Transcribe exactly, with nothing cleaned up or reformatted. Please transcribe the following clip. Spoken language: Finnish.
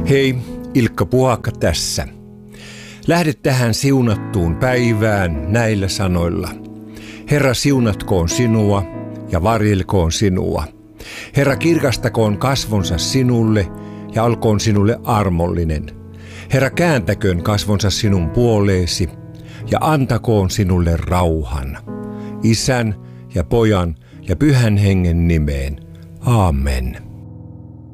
Hei, Ilkka Puhakka tässä. Lähde tähän siunattuun päivään näillä sanoilla. Herra siunatkoon sinua ja varjelkoon sinua. Herra kirkastakoon kasvonsa sinulle ja olkoon sinulle armollinen. Herra kääntäköön kasvonsa sinun puoleesi ja antakoon sinulle rauhan. Isän ja Pojan ja Pyhän Hengen nimeen. Aamen.